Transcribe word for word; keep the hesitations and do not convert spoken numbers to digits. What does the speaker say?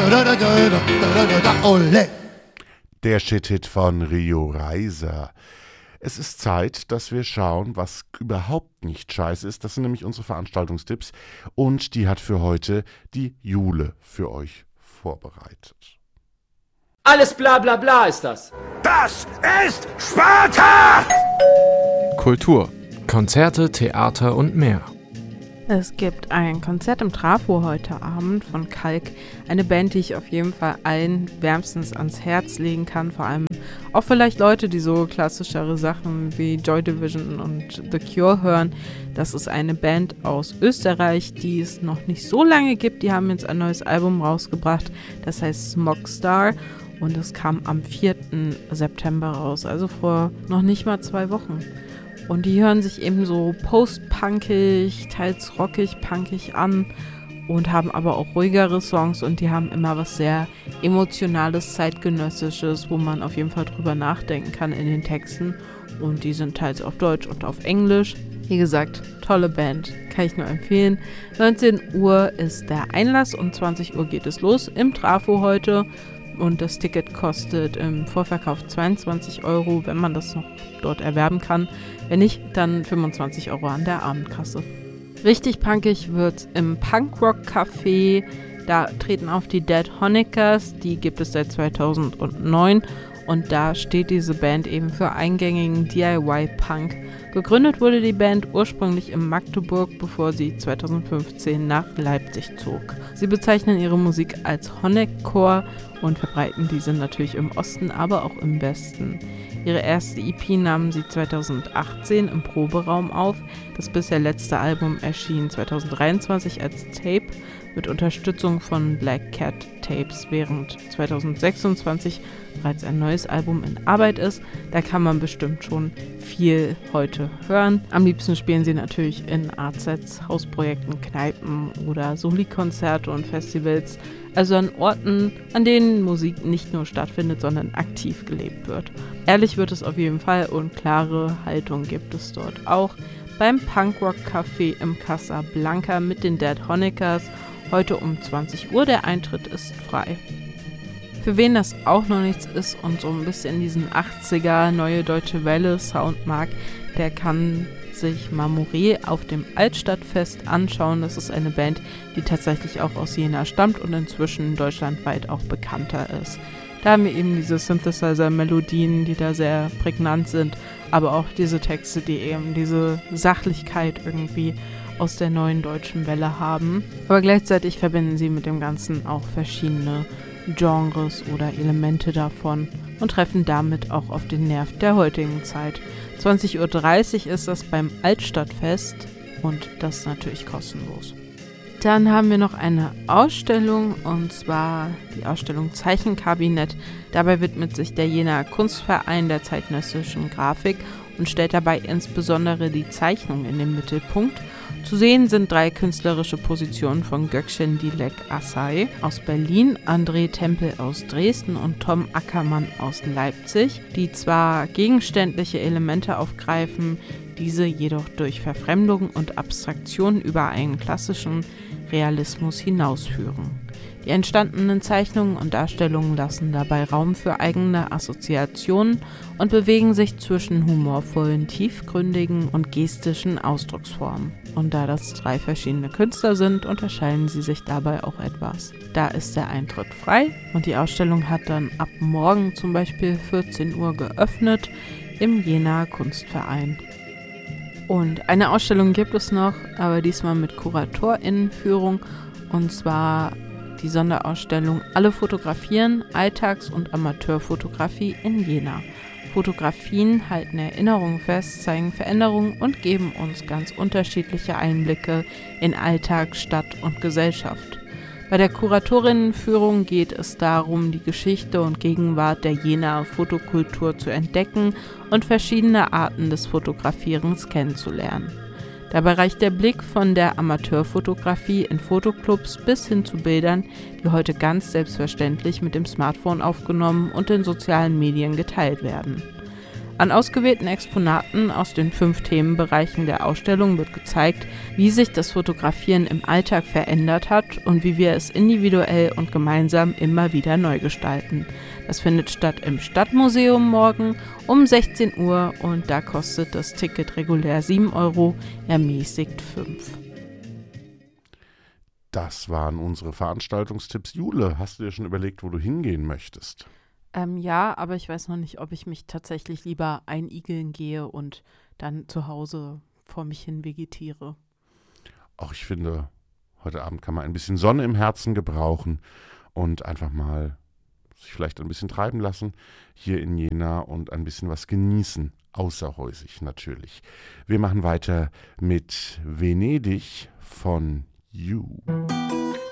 Ole. Der Shit-Hit von Rio Reiser. Es ist Zeit, dass wir schauen, was überhaupt nicht scheiße ist. Das sind nämlich unsere Veranstaltungstipps. Und die hat für heute die Jule für euch vorbereitet. Alles bla bla bla ist das. Das ist Sparta! Kultur, Konzerte, Theater und mehr. Es gibt ein Konzert im Trafo heute Abend von Kalk, eine Band, die ich auf jeden Fall allen wärmstens ans Herz legen kann, vor allem auch vielleicht Leute, die so klassischere Sachen wie Joy Division und The Cure hören. Das ist eine Band aus Österreich, die es noch nicht so lange gibt. Die haben jetzt ein neues Album rausgebracht, das heißt Smogstar und es kam am vierten September raus, also vor noch nicht mal zwei Wochen. Und die hören sich eben so post-punkig, teils rockig, punkig an und haben aber auch ruhigere Songs und die haben immer was sehr Emotionales, Zeitgenössisches, wo man auf jeden Fall drüber nachdenken kann in den Texten. Und die sind teils auf Deutsch und auf Englisch. Wie gesagt, tolle Band, kann ich nur empfehlen. neunzehn Uhr ist der Einlass, um zwanzig Uhr geht es los im Trafo heute. Und das Ticket kostet im Vorverkauf zweiundzwanzig Euro, wenn man das noch dort erwerben kann. Wenn nicht, dann fünfundzwanzig Euro an der Abendkasse. Richtig punkig wird's im Punkrock-Café. Da treten auf die Dead Honeckers, die gibt es seit zweitausendneun. Und da steht diese Band eben für eingängigen D I Y-Punk. Gegründet wurde die Band ursprünglich in Magdeburg, bevor sie zweitausendfünfzehn nach Leipzig zog. Sie bezeichnen ihre Musik als Honeckcore und verbreiten diese natürlich im Osten, aber auch im Westen. Ihre erste E P nahmen sie zweitausendachtzehn im Proberaum auf. Das bisher letzte Album erschien zweitausenddreiundzwanzig als Tape mit Unterstützung von Black Cat Tapes, während zweitausendsechsundzwanzig bereits ein neues Album in Arbeit ist. Da kann man bestimmt schon viel heute hören. Am liebsten spielen sie natürlich in Artsets, Hausprojekten, Kneipen oder Soli-Konzerte und Festivals, also an Orten, an denen Musik nicht nur stattfindet, sondern aktiv gelebt wird. Ehrlich wird es auf jeden Fall und klare Haltung gibt es dort auch. Beim Punkrock-Café im Casablanca mit den Dead Honeckers, heute um zwanzig Uhr, der Eintritt ist frei. Für wen das auch noch nichts ist und so ein bisschen diesen achtziger Neue Deutsche Welle Sound mag, der kann sich Marmoré auf dem Altstadtfest anschauen. Das ist eine Band, die tatsächlich auch aus Jena stammt und inzwischen deutschlandweit auch bekannter ist. Da haben wir eben diese Synthesizer-Melodien, die da sehr prägnant sind, aber auch diese Texte, die eben diese Sachlichkeit irgendwie aus der Neuen Deutschen Welle haben. Aber gleichzeitig verbinden sie mit dem Ganzen auch verschiedene Genres oder Elemente davon und treffen damit auch auf den Nerv der heutigen Zeit. zwanzig Uhr dreißig ist das beim Altstadtfest und das ist natürlich kostenlos. Dann haben wir noch eine Ausstellung und zwar die Ausstellung Zeichenkabinett. Dabei widmet sich der Jenaer Kunstverein der zeitgenössischen Grafik und stellt dabei insbesondere die Zeichnung in den Mittelpunkt. Zu sehen sind drei künstlerische Positionen von Gökçen Dilek Asay aus Berlin, André Tempel aus Dresden und Tom Ackermann aus Leipzig, die zwar gegenständliche Elemente aufgreifen, diese jedoch durch Verfremdung und Abstraktion über einen klassischen Realismus hinausführen. Die entstandenen Zeichnungen und Darstellungen lassen dabei Raum für eigene Assoziationen und bewegen sich zwischen humorvollen, tiefgründigen und gestischen Ausdrucksformen. Und da das drei verschiedene Künstler sind, unterscheiden sie sich dabei auch etwas. Da ist der Eintritt frei und die Ausstellung hat dann ab morgen zum Beispiel vierzehn Uhr geöffnet im Jenaer Kunstverein. Und eine Ausstellung gibt es noch, aber diesmal mit KuratorInnenführung, und zwar die Sonderausstellung Alle fotografieren, Alltags- und Amateurfotografie in Jena. Fotografien halten Erinnerungen fest, zeigen Veränderungen und geben uns ganz unterschiedliche Einblicke in Alltag, Stadt und Gesellschaft. Bei der Kuratorinnenführung geht es darum, die Geschichte und Gegenwart der Jenaer Fotokultur zu entdecken und verschiedene Arten des Fotografierens kennenzulernen. Dabei reicht der Blick von der Amateurfotografie in Fotoclubs bis hin zu Bildern, die heute ganz selbstverständlich mit dem Smartphone aufgenommen und in sozialen Medien geteilt werden. An ausgewählten Exponaten aus den fünf Themenbereichen der Ausstellung wird gezeigt, wie sich das Fotografieren im Alltag verändert hat und wie wir es individuell und gemeinsam immer wieder neu gestalten. Das findet statt im Stadtmuseum morgen um sechzehn Uhr und da kostet das Ticket regulär sieben Euro, ermäßigt fünf. Das waren unsere Veranstaltungstipps. Jule, hast du dir schon überlegt, wo du hingehen möchtest? Ähm, ja, aber ich weiß noch nicht, ob ich mich tatsächlich lieber einigeln gehe und dann zu Hause vor mich hin vegetiere. Auch ich finde, heute Abend kann man ein bisschen Sonne im Herzen gebrauchen und einfach mal sich vielleicht ein bisschen treiben lassen hier in Jena und ein bisschen was genießen, außerhäusig natürlich. Wir machen weiter mit Venedig von You.